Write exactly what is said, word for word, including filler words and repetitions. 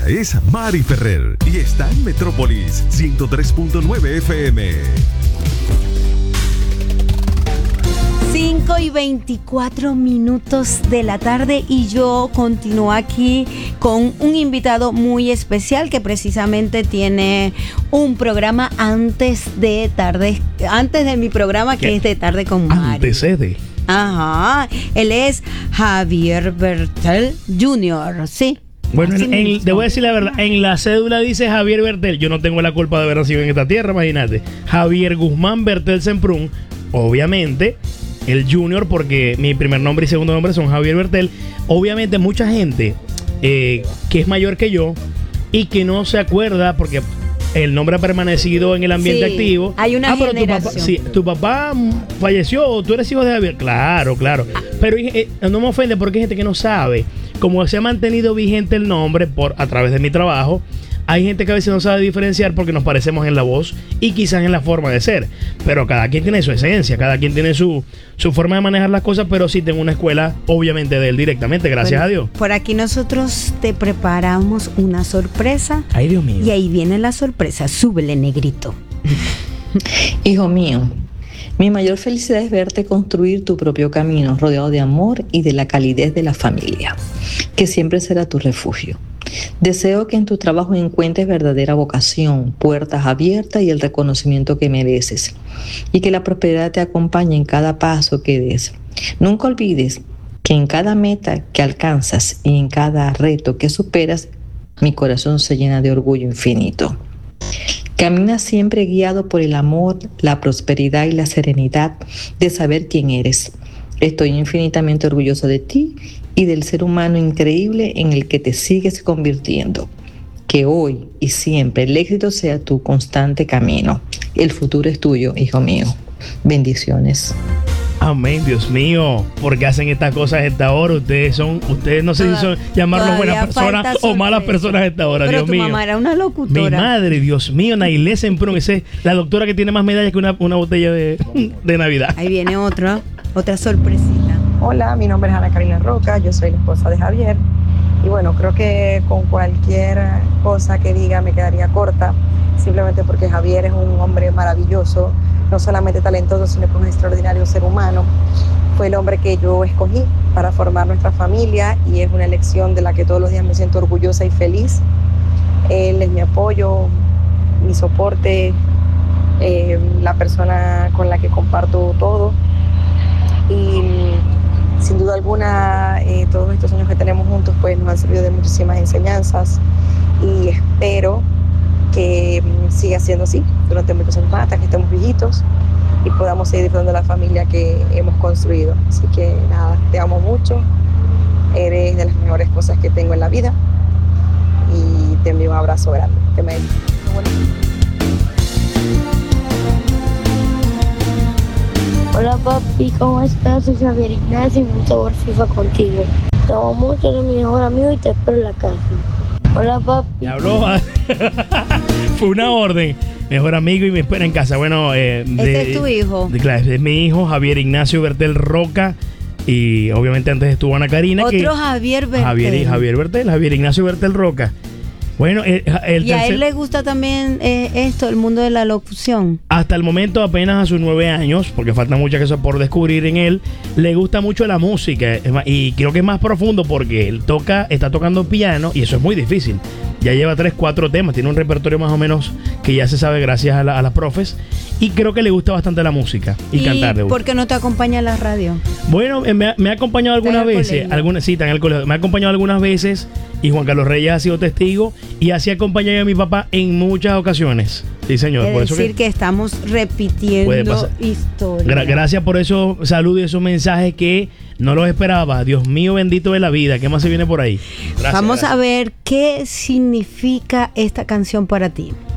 es Mari Ferrer y está en Metrópolis ciento tres punto nueve F M. cinco y veinticuatro minutos de la tarde y yo continúo aquí con un invitado muy especial que precisamente tiene un programa antes de tarde, antes de mi programa que ¿Qué? es de tarde con Mari. Antecede. Ajá, él es Javier Bertel junior, ¿sí? Bueno, Así en, en, mismo. te voy a decir la verdad, en la cédula dice Javier Bertel. Yo no tengo la culpa de haber nacido en esta tierra, imagínate. Javier Guzmán Bertel Semprún, obviamente, el Junior, porque mi primer nombre y segundo nombre son Javier Bertel. Obviamente mucha gente eh, que es mayor que yo y que no se acuerda, porque el nombre ha permanecido en el ambiente Sí, activo. hay una ah, pero tu papá, generación. sí, tu papá falleció o tú eres hijo de Javier. Claro, claro. Pero eh, no me ofende porque hay gente que no sabe. Como se ha mantenido vigente el nombre por a través de mi trabajo, hay gente que a veces no sabe diferenciar porque nos parecemos en la voz y quizás en la forma de ser. Pero cada quien tiene su esencia, cada quien tiene su, su forma de manejar las cosas, pero sí tengo una escuela, obviamente, de él directamente, gracias Bueno, a Dios. Por aquí nosotros te preparamos una sorpresa. Ay, Dios mío. Y ahí viene la sorpresa. Súbele, negrito. Hijo mío, mi mayor felicidad es verte construir tu propio camino, rodeado de amor y de la calidez de la familia, que siempre será tu refugio. Deseo que en tu trabajo encuentres verdadera vocación, puertas abiertas y el reconocimiento que mereces, y que la prosperidad te acompañe en cada paso que des. Nunca olvides que en cada meta que alcanzas y en cada reto que superas, mi corazón se llena de orgullo infinito. Camina siempre guiado por el amor, la prosperidad y la serenidad de saber quién eres. Estoy infinitamente orgulloso de ti y del ser humano increíble en el que te sigues convirtiendo. Que hoy y siempre el éxito sea tu constante camino. El futuro es tuyo, hijo mío. Bendiciones. Amén, Dios mío, porque hacen estas cosas a esta hora. Ustedes son, ustedes no sé si son llamarlos buenas personas o malas personas a esta hora, Pero Dios tu mío. mamá era una Mi locutora. madre, Dios mío, Nailé Semprún, esa es la doctora que tiene más medallas que una, una botella de, de Navidad. Ahí viene otra, otra sorpresita. Hola, mi nombre es Ana Karina Roca, yo soy la esposa de Javier y bueno, creo que con cualquier cosa que diga me quedaría corta, simplemente porque Javier es un hombre maravilloso, no solamente talentoso, sino que un extraordinario ser humano. Fue el hombre que yo escogí para formar nuestra familia y es una elección de la que todos los días me siento orgullosa y feliz. Él es mi apoyo, mi soporte, eh, la persona con la que comparto todo y sin duda alguna eh, todos estos años que tenemos juntos pues nos han servido de muchísimas enseñanzas y espero que mm, siga siendo así durante muchos años más hasta que estemos viejitos y podamos seguir disfrutando de la familia que hemos construido. Así que nada, te amo mucho, eres de las mejores cosas que tengo en la vida y te envío un abrazo grande. Que me... Hola papi, ¿cómo estás? Soy Javier Ignacio y me gusta jugar FIFA contigo. Te amo mucho, eres mi mejor amigo y te espero en la casa. Hola papi. Me habló. Fue una orden. Mejor amigo y me espera en casa. Bueno, eh, Este de- es tu hijo. de- claro, este es mi hijo, Javier Ignacio Bertel Roca. Y obviamente antes estuvo Ana Karina. Otro que, Javier Bertel. Javier, y Javier Bertel, Javier Ignacio Bertel Roca. Bueno, el, el Y a tercer- él le gusta también eh, esto, el mundo de la locución. hasta el momento apenas a sus nueve años, porque falta muchas cosas por descubrir en él, le gusta mucho la música es más, y creo que es más profundo porque él toca, está tocando piano y eso es muy difícil. Ya lleva tres, cuatro temas, tiene un repertorio más o menos que ya se sabe gracias a, la- a las profes y creo que le gusta bastante la música y, cantar. le gusta. ¿Por qué no te acompaña a la radio? Bueno, eh, me, ha- me ha acompañado Está en algunas el veces, colegio. algunas, sí, está en el colegio, me ha acompañado algunas veces y Juan Carlos Reyes ha sido testigo y así acompañado a mi papá en muchas ocasiones. Sí, señor. Es por eso decir, que, que, estamos Puede repitiendo pasar. historia. gra- gracias por esos saludos y esos mensajes que no los esperaba. Dios mío, bendito de la vida. ¿Qué más se viene por ahí? Gracias, Vamos gracias. a ver qué significa esta canción para ti.